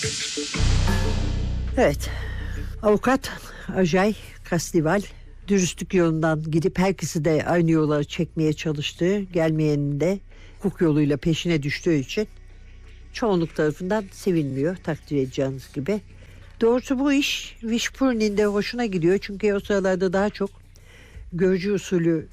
Evet, avukat Ajay Kasliwal dürüstlük yolundan gidip herkesi de aynı yola çekmeye çalıştığı, gelmeyenin de hukuk yoluyla peşine düştüğü için çoğunluk tarafından sevilmiyor, takdir edeceğiniz gibi. Doğrusu bu iş Vishpurni'nin de hoşuna gidiyor, çünkü o sıralarda daha çok görücü usulü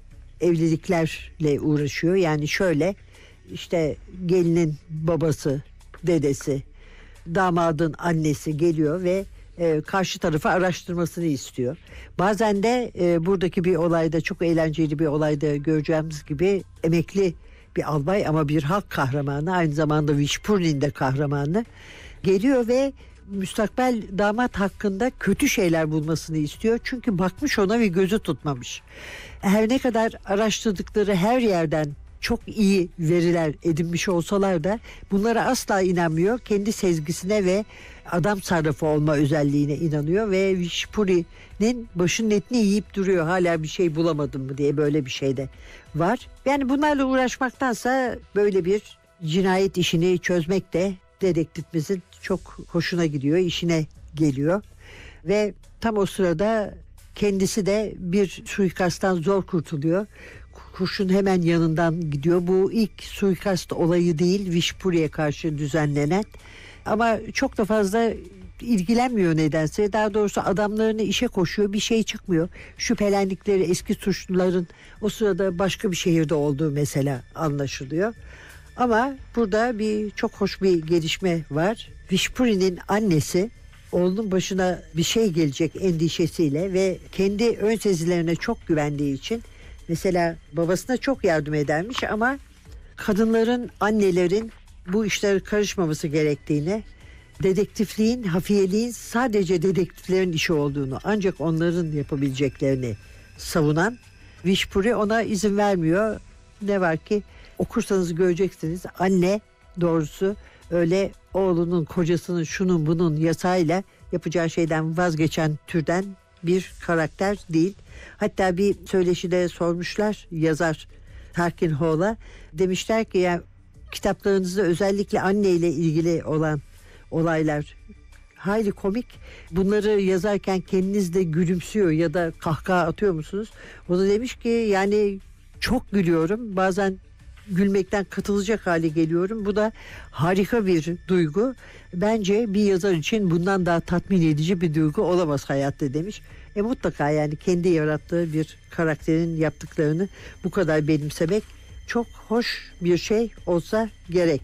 evliliklerle uğraşıyor. Yani şöyle, işte gelinin babası, dedesi, damadın annesi geliyor ve karşı tarafı araştırmasını istiyor. Bazen de buradaki bir olayda, çok eğlenceli bir olayda göreceğimiz gibi, emekli bir albay ama bir halk kahramanı, aynı zamanda Vishpurni'nin de kahramanı geliyor ve müstakbel damat hakkında kötü şeyler bulmasını istiyor. Çünkü bakmış ona ve gözü tutmamış. Her ne kadar araştırdıkları her yerden çok iyi veriler edinmiş olsalar da bunlara asla inanmıyor. Kendi sezgisine ve adam sarrafı olma özelliğine inanıyor ve Vishpuri'nin başının etini yiyip duruyor. Hala bir şey bulamadım mı diye, böyle bir şey de var. Yani bunlarla uğraşmaktansa böyle bir cinayet işini çözmek de dedektifimizin çok hoşuna gidiyor, işine geliyor. Ve tam o sırada kendisi de bir suikasttan zor kurtuluyor. Kurşun hemen yanından gidiyor. Bu ilk suikast olayı değil, Vishpuri'ye karşı düzenlenen. Ama çok da fazla ilgilenmiyor nedense. Daha doğrusu adamlarını işe koşuyor, bir şey çıkmıyor. Şüphelendikleri eski suçluların o sırada başka bir şehirde olduğu mesela anlaşılıyor. Ama burada çok hoş bir gelişme var. Vishpuri'nin annesi oğlunun başına bir şey gelecek endişesiyle ve kendi ön sezilerine çok güvendiği için mesela babasına çok yardım edermiş ama kadınların, annelerin bu işlere karışmaması gerektiğini, dedektifliğin, hafiyeliğin sadece dedektiflerin işi olduğunu, ancak onların yapabileceklerini savunan Vishpuri ona izin vermiyor. Ne var ki okursanız göreceksiniz, anne doğrusu öyle oğlunun, kocasının, şunun bunun yasayla yapacağı şeyden vazgeçen türden bir karakter değil. Hatta bir söyleşide sormuşlar yazar Tarkin Hall'a, demişler ki ya, kitaplarınızda özellikle anneyle ilgili olan olaylar hayli komik. Bunları yazarken kendiniz de gülümsüyor ya da kahkaha atıyor musunuz? O da demiş ki yani çok gülüyorum. Bazen gülmekten katılacak hale geliyorum. Bu da harika bir duygu. Bence bir yazar için bundan daha tatmin edici bir duygu olamaz hayatta demiş. Mutlaka yani kendi yarattığı bir karakterin yaptıklarını bu kadar benimsemek çok hoş bir şey olsa gerek.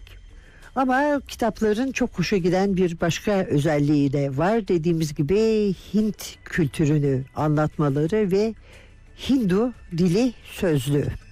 Ama kitapların çok hoşa giden bir başka özelliği de var. Dediğimiz gibi Hint kültürünü anlatmaları ve Hindu dili sözlüğü.